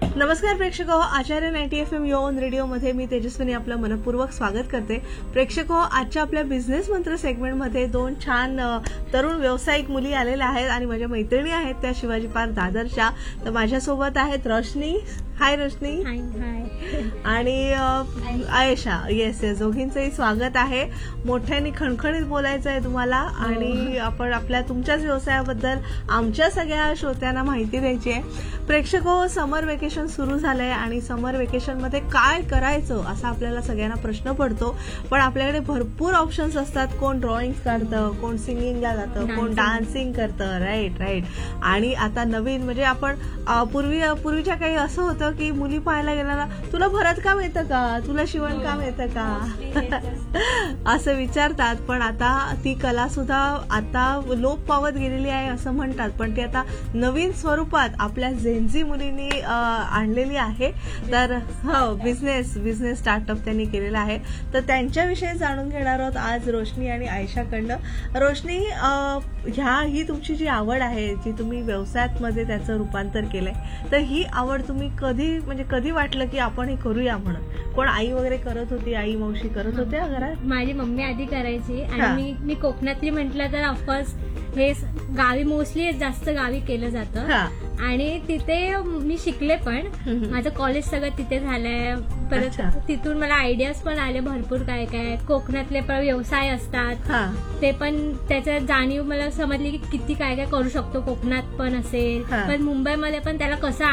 नमस्कार प्रेक्षको, आचार्य 90 FM yo on रेडिओमध्ये मी तेजस्विनी आपलं मनपूर्वक स्वागत करते. प्रेक्षको, आजच्या आपल्या बिझनेस मंत्र सेगमेंटमध्ये दोन छान तरुण व्यावसायिक मुली आलेल्या आहेत आणि माझ्या मैत्रिणी आहेत त्या शिवाजी पार्क दादरच्या. तर माझ्यासोबत आहेत रोशनी. हाय रोशनी. आणि आयशा. येस येस, दोघींचंही स्वागत आहे. मोठ्याने खणखणीत बोलायचं आहे तुम्हाला आणि आपण तुमच्याच व्यवसायाबद्दल आमच्या सगळ्या श्रोत्यांना माहिती द्यायची आहे. प्रेक्षको, समर वेकेशन सुरू झालंय आणि समर वेकेशनमध्ये काय करायचं असा आपल्याला सगळ्यांना प्रश्न पडतो. पण आपल्याकडे भरपूर ऑप्शन्स असतात. कोण ड्रॉइंग काढतं, कोण सिंगिंगला जातं, कोण डान्सिंग करतं. राईट. आणि आता नवीन म्हणजे आपण पूर्वीच्या काही असं होतं की मुली पाहायला गेल्याला तुला भरतकाम येतं का, तुला शिवणकाम येतं का असं विचारतात. पण आता ती कला सुद्धा आता लोप पावत गेलेली आहे असं म्हणतात. पण ती आता नवीन स्वरूपात आपल्या जेनझी मुलींनी आणलेली आहे. तर बिझनेस स्टार्टअप त्यांनी केलेला आहे. तर त्यांच्याविषयी जाणून घेणार आहोत आज रोशनी आणि आयशाकडनं. रोशनी, ही तुमची जी आवड आहे, जी तुम्ही व्यवसायात मध्ये त्याचं रूपांतर केलंय, तर ही आवड तुम्ही कधी वाटलं की आपण हे करूया म्हणून? कोण आई वगैरे करत होती, आई मावशी करत होत्या घरात? माझी मम्मी आधी करायची आणि मी कोकणातली म्हटलं तर ऑफकोर्स हे गावी मोस्टली जास्त गावी केलं जातं आणि तिथे मी शिकले पण. माझं कॉलेज सगळं तिथे झालंय. परत तिथून मला आयडियाज पण आले भरपूर काय काय कोकणातले पण व्यवसाय असतात ते पण त्याच्यात जाणीव मला समजली की किती काय काय करू शकतो कोकणात पण असेल. पण मुंबईमध्ये पण त्याला कसं